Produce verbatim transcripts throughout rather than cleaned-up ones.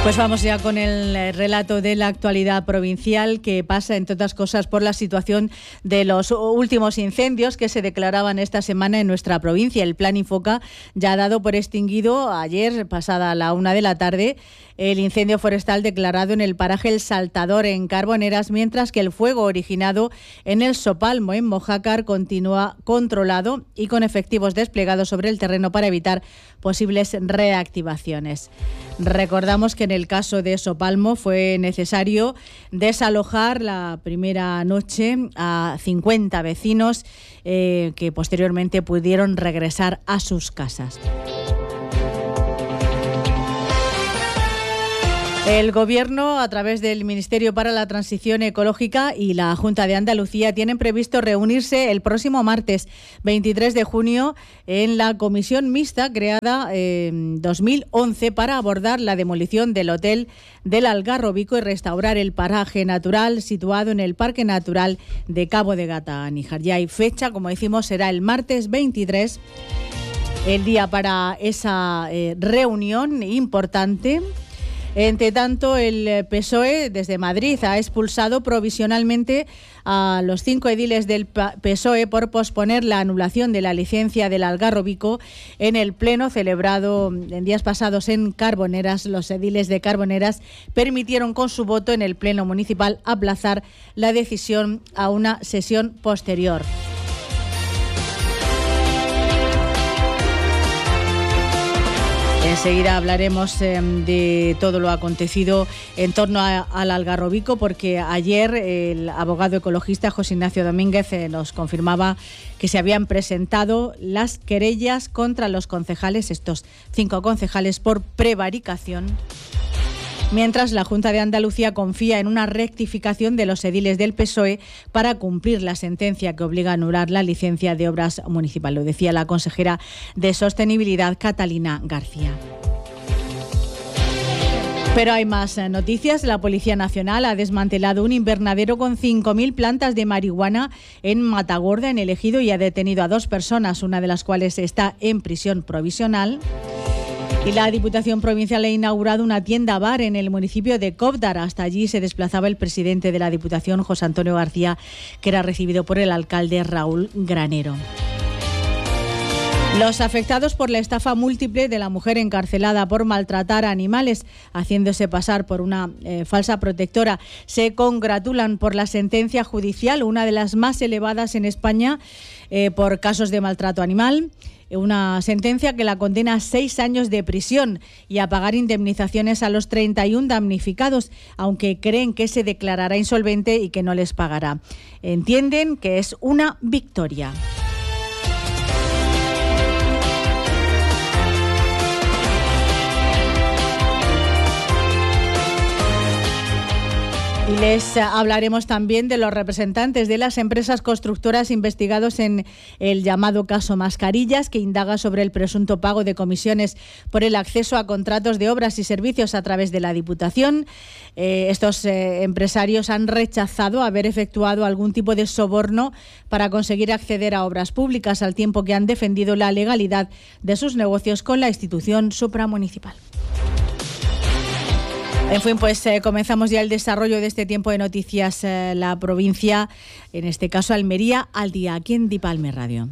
Pues vamos ya con el relato de la actualidad provincial, que pasa, entre otras cosas, por la situación de los últimos incendios que se declaraban esta semana en nuestra provincia. El Plan Infoca ya ha dado por extinguido ayer, pasada la una de la tarde, el incendio forestal declarado en el paraje El Saltador, en Carboneras, mientras que el fuego originado en el Sopalmo, en Mojácar, continúa controlado y con efectivos desplegados sobre el terreno para evitar posibles reactivaciones. Recordamos que en el caso de Sopalmo fue necesario desalojar la primera noche a cincuenta vecinos eh, que posteriormente pudieron regresar a sus casas. El Gobierno, a través del Ministerio para la Transición Ecológica y la Junta de Andalucía, tienen previsto reunirse el próximo martes veintitrés de junio en la comisión mixta creada en dos mil once para abordar la demolición del Hotel del Algarrobico y restaurar el paraje natural situado en el Parque Natural de Cabo de Gata-Níjar. Ya hay fecha, como decimos, será el martes veintitrés, el día para esa eh, reunión importante. Entre tanto, el P S O E desde Madrid ha expulsado provisionalmente a los cinco ediles del P S O E por posponer la anulación de la licencia del Algarrobico en el pleno celebrado en días pasados en Carboneras. Los ediles de Carboneras permitieron con su voto en el pleno municipal aplazar la decisión a una sesión posterior. Enseguida hablaremos eh, de todo lo acontecido en torno a, al Algarrobico, porque ayer el abogado ecologista José Ignacio Domínguez eh, nos confirmaba que se habían presentado las querellas contra los concejales, estos cinco concejales, por prevaricación, mientras la Junta de Andalucía confía en una rectificación de los ediles del P S O E para cumplir la sentencia que obliga a anular la licencia de obras municipal. Lo decía la consejera de Sostenibilidad, Catalina García. Pero hay más noticias. La Policía Nacional ha desmantelado un invernadero con cinco mil plantas de marihuana en Matagorda, en el Ejido, y ha detenido a dos personas, una de las cuales está en prisión provisional. Y la Diputación Provincial ha inaugurado una tienda bar en el municipio de Cóvdar. Hasta allí se desplazaba el presidente de la Diputación, José Antonio García, que era recibido por el alcalde Raúl Granero. Los afectados por la estafa múltiple de la mujer encarcelada por maltratar a animales, haciéndose pasar por una eh, falsa protectora, se congratulan por la sentencia judicial, una de las más elevadas en España eh, por casos de maltrato animal. Una sentencia que la condena a seis años de prisión y a pagar indemnizaciones a los treinta y uno damnificados, aunque creen que se declarará insolvente y que no les pagará. Entienden que es una victoria. Y les hablaremos también de los representantes de las empresas constructoras investigados en el llamado caso Mascarillas, que indaga sobre el presunto pago de comisiones por el acceso a contratos de obras y servicios a través de la Diputación. Eh, estos eh, empresarios han rechazado haber efectuado algún tipo de soborno para conseguir acceder a obras públicas, al tiempo que han defendido la legalidad de sus negocios con la institución supramunicipal. En fin, pues eh, comenzamos ya el desarrollo de este tiempo de noticias. Eh, la provincia, en este caso Almería, al día, aquí en Dipalme Radio.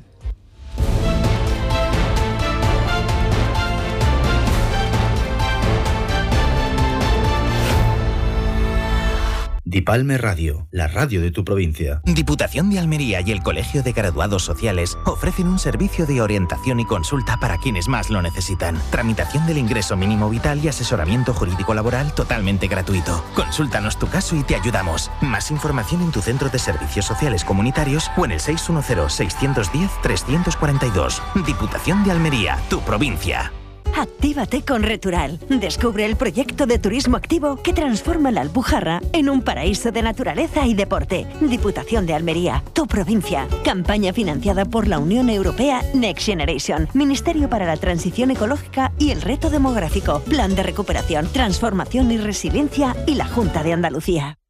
Dipalme Radio, la radio de tu provincia. Diputación de Almería y el Colegio de Graduados Sociales ofrecen un servicio de orientación y consulta para quienes más lo necesitan. Tramitación del ingreso mínimo vital y asesoramiento jurídico laboral totalmente gratuito. Consúltanos tu caso y te ayudamos. Más información en tu centro de servicios sociales comunitarios o en el seis uno cero, seis uno cero, tres cuatro dos. Diputación de Almería, tu provincia. Actívate con Retural. Descubre el proyecto de turismo activo que transforma la Alpujarra en un paraíso de naturaleza y deporte. Diputación de Almería, tu provincia. Campaña financiada por la Unión Europea Next Generation, Ministerio para la Transición Ecológica y el Reto Demográfico, Plan de Recuperación, Transformación y Resiliencia y la Junta de Andalucía.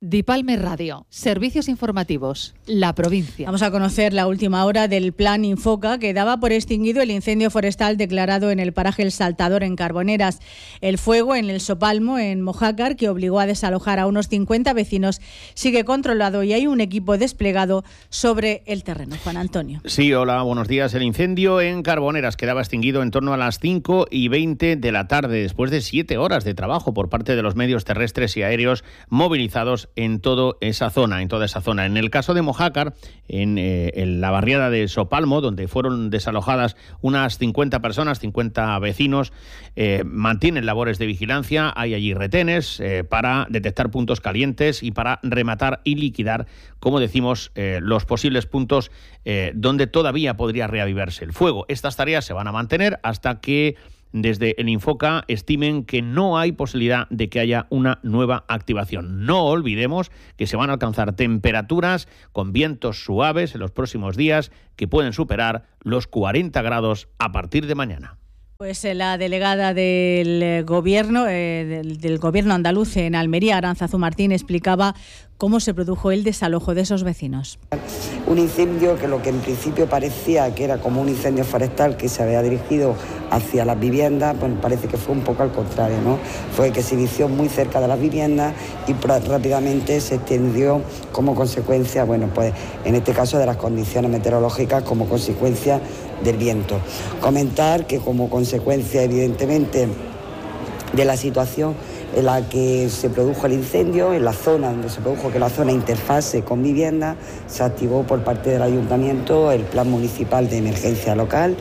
Dipalme Radio, servicios informativos, La Provincia. Vamos a conocer la última hora del plan Infoca, que daba por extinguido el incendio forestal declarado en el paraje El Saltador, en Carboneras. El fuego en el Sopalmo, en Mojácar, que obligó a desalojar a unos cincuenta vecinos, sigue controlado y hay un equipo desplegado sobre el terreno. Juan Antonio. Sí, hola, buenos días. El incendio en Carboneras quedaba extinguido en torno a las cinco y veinte de la tarde, después de siete horas de trabajo por parte de los medios terrestres y aéreos movilizados en toda esa zona, en toda esa zona. En el caso de Mojácar, en, eh, en la barriada de Sopalmo, donde fueron desalojadas unas cincuenta personas, cincuenta vecinos, eh, mantienen labores de vigilancia, hay allí retenes eh, para detectar puntos calientes y para rematar y liquidar, como decimos, eh, los posibles puntos eh, donde todavía podría reavivarse el fuego. Estas tareas se van a mantener hasta que desde el Infoca estimen que no hay posibilidad de que haya una nueva activación. No olvidemos que se van a alcanzar temperaturas con vientos suaves en los próximos días que pueden superar los cuarenta grados a partir de mañana. Pues la delegada del gobierno, eh, del, del gobierno andaluz en Almería, Arantzazu Martín, explicaba cómo se produjo el desalojo de esos vecinos. Un incendio que lo que en principio parecía que era como un incendio forestal que se había dirigido hacia las viviendas, pues parece que fue un poco al contrario, ¿no? Fue que se inició muy cerca de las viviendas y rápidamente se extendió como consecuencia, bueno, pues en este caso de las condiciones meteorológicas, como consecuencia del viento. Comentar que como consecuencia, evidentemente, de la situación en la que se produjo el incendio, en la zona donde se produjo, que la zona interfase con vivienda, se activó por parte del Ayuntamiento el Plan Municipal de Emergencia Local.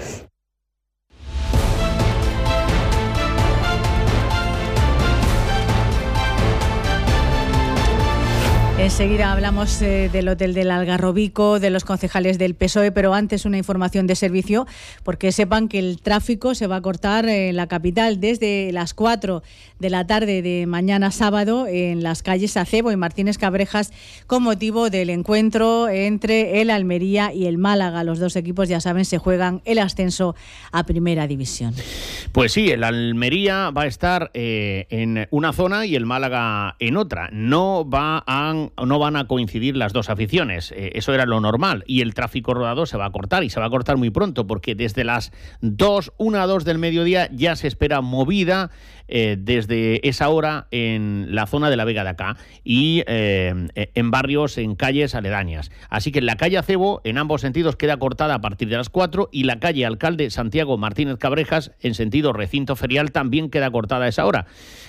Enseguida hablamos eh, del Hotel del Algarrobico, de los concejales del P S O E, pero antes una información de servicio, porque sepan que el tráfico se va a cortar en la capital desde las cuatro de la tarde de mañana sábado en las calles Acebo y Martínez Cabrejas, con motivo del encuentro entre el Almería y el Málaga. Los dos equipos, ya saben, se juegan el ascenso a Primera División. Pues sí, el Almería va a estar eh, en una zona y el Málaga en otra. No va a no van a coincidir las dos aficiones, eh, eso era lo normal, y el tráfico rodado se va a cortar, y se va a cortar muy pronto, porque desde las dos, una a dos del mediodía ya se espera movida eh, desde esa hora en la zona de la Vega de Acá y eh, en barrios, en calles aledañas. Así que la calle Acebo, en ambos sentidos, queda cortada a partir de las cuatro, y la calle Alcalde Santiago Martínez Cabrejas, en sentido recinto ferial, también queda cortada a esa hora.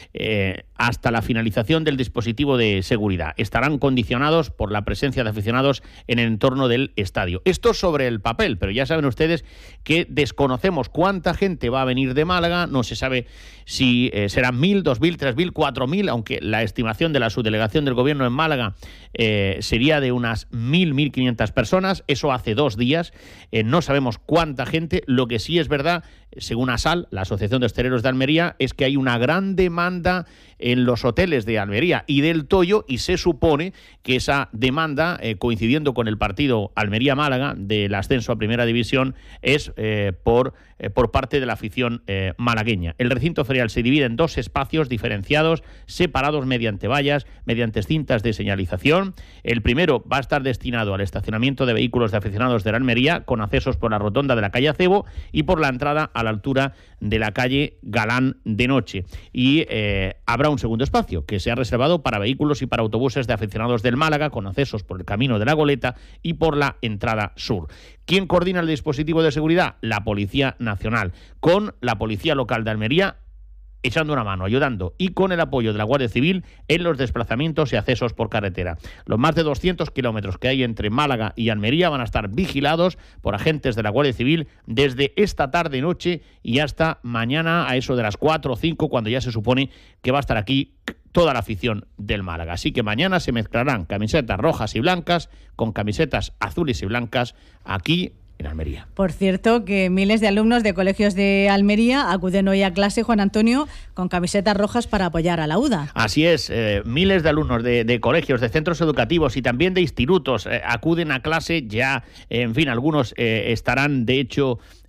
Eh, hasta la finalización del dispositivo de seguridad. Estarán condicionados por la presencia de aficionados en el entorno del estadio. Esto sobre el papel, pero ya saben ustedes que desconocemos cuánta gente va a venir de Málaga, no se sabe si eh, serán mil, dos mil, tres mil, cuatro mil, aunque la estimación de la subdelegación del gobierno en Málaga eh, sería de unas mil, mil quinientas personas, eso hace dos días, eh, no sabemos cuánta gente. Lo que sí es verdad, según ASAL, la Asociación de Hosteleros de Almería, es que hay una gran demanda en los hoteles de Almería y del Toyo, y se supone que esa demanda, eh, coincidiendo con el partido Almería-Málaga del ascenso a Primera División, es eh, por, eh, por parte de la afición eh, malagueña. El recinto ferial se divide en dos espacios diferenciados, separados mediante vallas, mediante cintas de señalización. El primero va a estar destinado al estacionamiento de vehículos de aficionados de la Almería, con accesos por la rotonda de la calle Acebo y por la entrada a la altura de la calle Galán de noche. Y eh, habrá un segundo espacio que se ha reservado para vehículos y para autobuses de aficionados del Málaga, con accesos por el camino de la Goleta y por la entrada sur. ¿Quién coordina el dispositivo de seguridad? La Policía Nacional, con la Policía Local de Almería echando una mano, ayudando, y con el apoyo de la Guardia Civil en los desplazamientos y accesos por carretera. Los más de doscientos kilómetros que hay entre Málaga y Almería van a estar vigilados por agentes de la Guardia Civil desde esta tarde-noche y hasta mañana a eso de las cuatro o cinco, cuando ya se supone que va a estar aquí toda la afición del Málaga. Así que mañana se mezclarán camisetas rojas y blancas con camisetas azules y blancas aquí en Almería. Por cierto, que miles de alumnos de colegios de Almería acuden hoy a clase, Juan Antonio, con camisetas rojas para apoyar a la U D A. Así es, eh, miles de alumnos de, de colegios, de centros educativos y también de institutos eh, acuden a clase ya, eh, en fin, algunos eh, estarán de hecho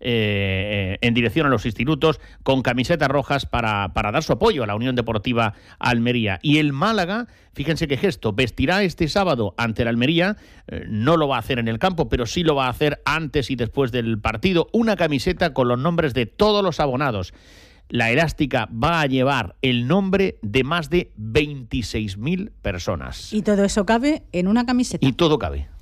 eh, en dirección a los institutos con camisetas rojas para, para dar su apoyo a la Unión Deportiva Almería. Y el Málaga, fíjense qué gesto, vestirá este sábado ante el Almería, eh, no lo va a hacer en el campo, pero sí lo va a hacer antes y después del partido, una camiseta con los nombres de todos los abonados. La elástica va a llevar el nombre de más de veintiséis mil personas. Y todo eso cabe en una camiseta. Y todo cabe.